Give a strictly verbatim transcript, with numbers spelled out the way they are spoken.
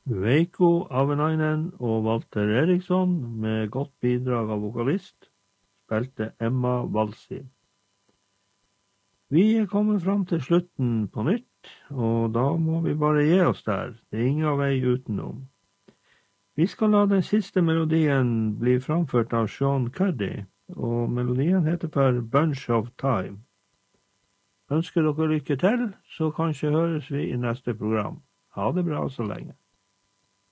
Veikko Avenainen og Walter Eriksson med godt bidrag av vokalist spilte Emma Walsi. Vi er kommet fram til slutten på nytt, og da må vi bare gi oss der. Det er ingen vei utenom. Vi skal la den siste melodien bli framført av Sean Cuddy, og melodien heter for Bunch of Time. Ønsker dere lykke til, så kanskje høres vi i neste program. Ha det bra så lenge.